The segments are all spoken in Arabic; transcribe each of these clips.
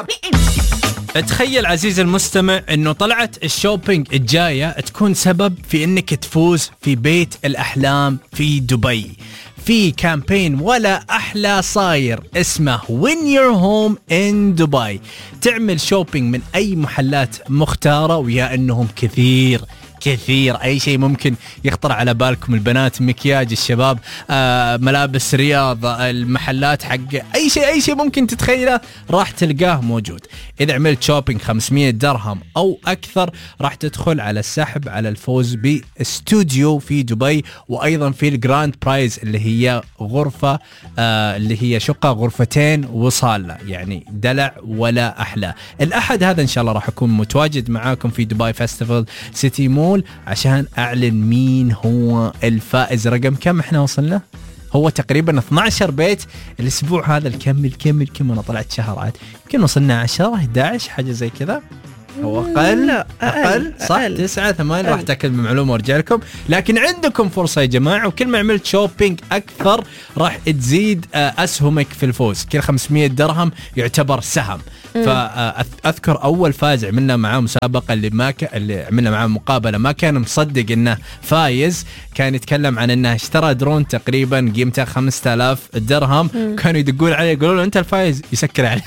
تخيل عزيزي المستمع انه طلعت الشوبينج الجاية تكون سبب في انك تفوز في بيت الاحلام في دبي. في كامبين ولا احلى صاير اسمه Win Your Home in Dubai. تعمل شوبينج من اي محلات مختارة ويا انهم كثير أي شيء ممكن يخطر على بالكم، البنات، مكياج، الشباب، ملابس رياض، المحلات حق أي شيء ممكن تتخيله راح تلقاه موجود. إذا عملت شوبينج 500 درهم أو أكثر راح تدخل على السحب على الفوز باستوديو في دبي، وأيضا في الجراند برايز اللي هي غرفة اللي هي شقة غرفتين وصالة، يعني دلع ولا أحلى. الأحد هذا إن شاء الله راح أكون متواجد معاكم في دبي فيستيفال سيتي مول عشان أعلن مين هو الفائز. رقم كم احنا وصلنا؟ هو تقريبا 12 بيت الأسبوع هذا. الكم أنا طلعت شهرات يمكن وصلنا 10 11 حاجة زي كذا أو أقل صح 9 8 راح تأكد من معلومة وارجع لكم. لكن عندكم فرصة يا جماعة، وكل ما عملت شوبينج أكثر راح تزيد أسهمك في الفوز. كل 500 درهم يعتبر سهم. فأذكر أول فاز عملنا معاه مسابقة اللي عملنا معاه مقابلة ما كان مصدق إنه فايز. كان يتكلم عن إنه اشترى درون تقريبا قيمته 5000 درهم. كانوا يدقون عليه يقولون له أنت الفايز، يسكر عليه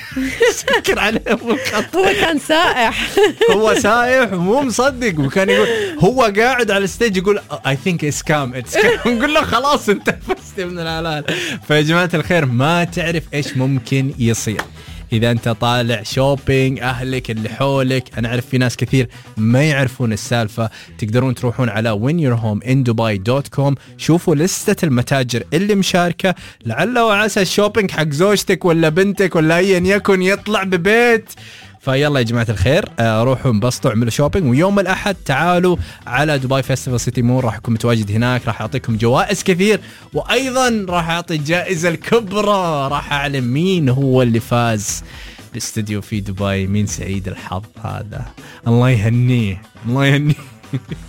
هو كان سائح هو سايح ومو مصدق، وكان يقول هو قاعد على الستيج يقول I think it's scam نقول له خلاص انت فزت من الهلال. فيا جماعة الخير ما تعرف ايش ممكن يصير إذا أنت طالع شوبينج. أهلك اللي حولك، أنا أعرف في ناس كثير ما يعرفون السالفة. تقدرون تروحون على winyourhomeindubai.com، شوفوا لستة المتاجر اللي مشاركة، لعل وعسى الشوبينج حق زوجتك ولا بنتك ولا أيا يكن يطلع ببيت. فيلا يا جماعة الخير روحوا انبسطوا اعملوا شوبينج. ويوم الأحد تعالوا على دبي فيستيفال سيتي مول، راح أكون متواجد هناك، راح أعطيكم جوائز كثير، وأيضا راح أعطي الجائزة الكبرى، راح أعلم مين هو اللي فاز باستديو في دبي. مين سعيد الحظ هذا؟ الله يهنيه.